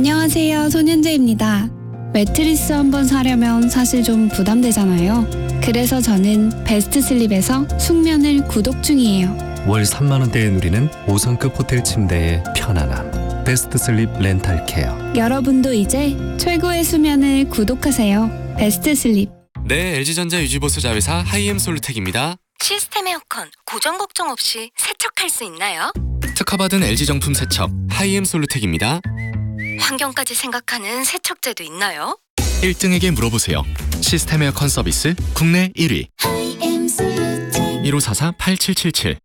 안녕하세요, 손윤재입니다. 매트리스 한번 사려면 사실 좀 부담되잖아요. 그래서 저는 베스트슬립에서 숙면을 구독 중이에요. 월 3만 원대에 누리는 5성급 호텔 침대의 편안함. 베스트슬립 렌탈케어. 여러분도 이제 최고의 수면을 구독하세요. 베스트슬립. 네, LG전자 유지보수 자회사 하이엠솔루텍입니다. 시스템 에어컨 고정 걱정 없이 세척할 수 있나요? 특허받은 LG정품 세척 하이엠솔루텍입니다. 환경까지 생각하는 세척제도 있나요? 1등에게 물어보세요. 시스템 에어컨 서비스 국내 1위 1544-8777